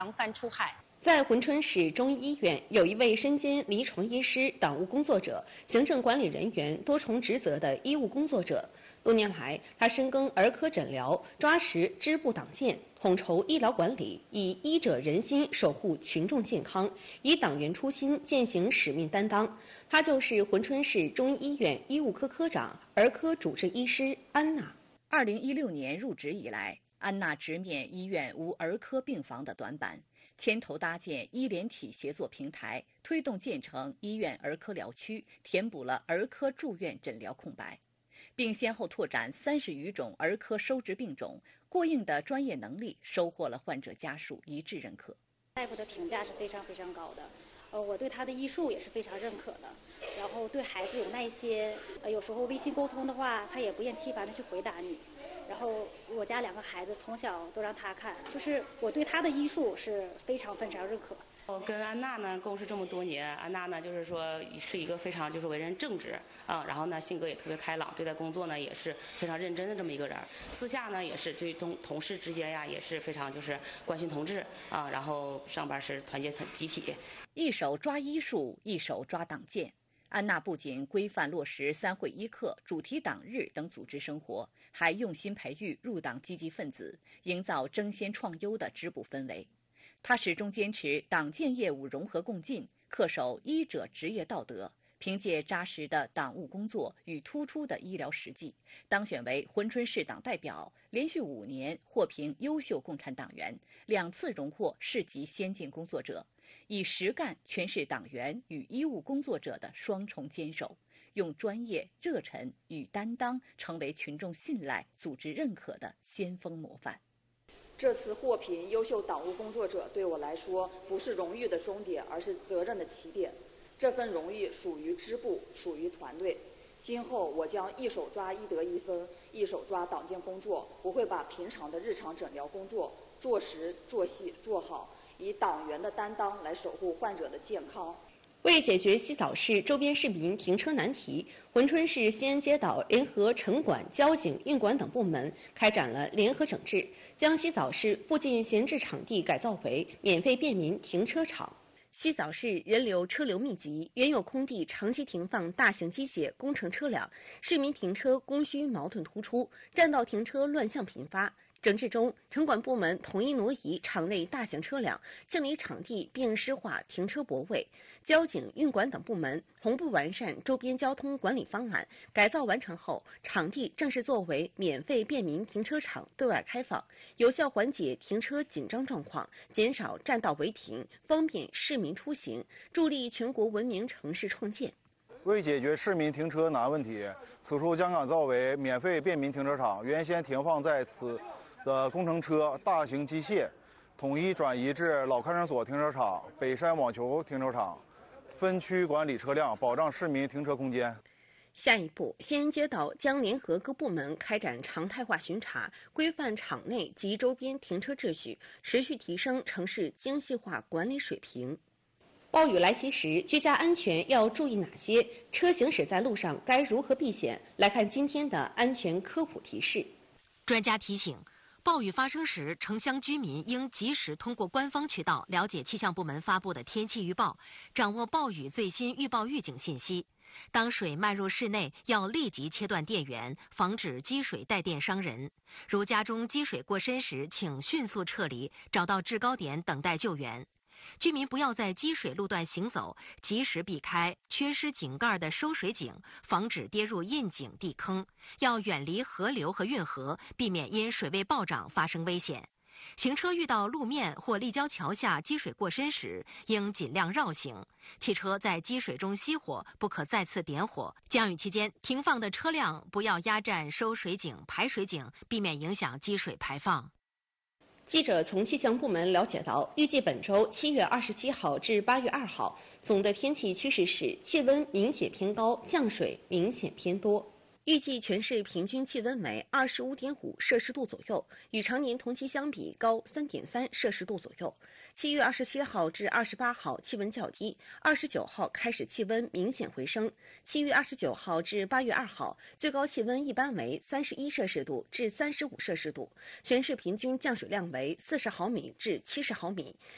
防范出海。 在珲春市中医医院，有一位身兼临床医师、党务工作者、行政管理人员多重职责的医务工作者。多年来，他深耕儿科诊疗，抓实支部党建，统筹医疗管理，以医者仁心守护群众健康，以党员初心践行使命担当。他就是珲春市中医医院医务科科长、儿科主治医师安娜。 2016年入职以来，安娜直面医院无儿科病房的短板，牵头搭建医联体协作平台，推动建成医院儿科疗区，填补了儿科住院诊疗空白，并先后拓展30余种儿科收治病种，过硬的专业能力收获了患者家属一致认可。 大夫的评价是非常非常高的，我对他的医术也是非常认可的。然后对孩子有耐心，有时候微信沟通的话，他也不厌其烦的去回答你。然后我家2个孩子从小都让他看，就是我对他的医术是非常非常认可。 我跟安娜呢共事这么多年，安娜呢就是说是一个非常就是为人正直啊，然后呢性格也特别开朗，对待工作呢也是非常认真的这么一个人。私下呢也是对同事之间呀也是非常就是关心同志啊，然后上班是团结集体。 一手抓医术，一手抓党建。安娜不仅规范落实3会1课、主题党日等组织生活，还用心培育入党积极分子，营造争先创优的支部氛围。她始终坚持党建业务融合共进，恪守医者职业道德，凭借扎实的党务工作与突出的医疗实际，当选为珲春市党代表，连续5年获评优秀共产党员，2次荣获市级先进工作者，以实干诠释党员与医务工作者的双重坚守，用专业、热忱与担当成为群众信赖、组织认可的先锋模范。 这次获评优秀党务工作者对我来说不是荣誉的终点，而是责任的起点。这份荣誉属于支部，属于团队。今后我将一手抓医德1分，一手抓党建工作，不会把平常的日常诊疗工作做实、做细、做好，以党员的担当来守护患者的健康。 为解决西枣市周边市民停车难题，珲春市西安街道联合城管、交警、运管等部门开展了联合整治，将西枣市附近闲置场地改造为免费便民停车场。西枣市人流车流密集，原有空地长期停放大型机械工程车辆，市民停车供需矛盾突出，占道停车乱象频发。整治中，城管部门统一挪移场内大型车辆，清理场地并施划停车泊位。交警、运管等部门同步完善周边交通管理方案，改造完成后，场地正式作为免费便民停车场对外开放，有效缓解停车紧张状况，减少占道违停，方便市民出行，助力全国文明城市创建。 为解决市民停车难问题，此处将改造为免费便民停车场。原先停放在此的工程车、大型机械，统一转移至老看守所停车场、北山网球停车场，分区管理车辆，保障市民停车空间。 下一步，西安街道将联合各部门开展常态化巡查，规范场内及周边停车秩序，持续提升城市精细化管理水平。暴雨来袭时，居家安全要注意哪些？车行驶在路上该如何避险？来看今天的安全科普提示。 专家提醒，暴雨发生时，城乡居民应及时通过官方渠道了解气象部门发布的天气预报，掌握暴雨最新预报预警信息。当水漫入室内，要立即切断电源，防止积水带电伤人。如家中积水过深时，请迅速撤离，找到制高点等待救援。居民不要在积水路段行走，及时避开缺失井盖的收水井，防止跌入窨井地坑。要远离河流和运河，避免因水位暴涨发生危险。行车遇到路面或立交桥下积水过深时，应尽量绕行。汽车在积水中熄火，不可再次点火。降雨期间，停放的车辆不要压占收水井、排水井，避免影响积水排放。 记者从气象部门了解到，预计本周7月27号至8月2号，总的天气趋势是气温明显偏高，降水明显偏多。预计全市平均气温为25.5摄氏度左右，与常年同期相比高3.3摄氏度左右。7月27号至28号气温较低，29号开始气温明显回升。7月29号至8月2号，最高气温一般为31摄氏度至35摄氏度，全市平均降水量为40毫米至70毫米。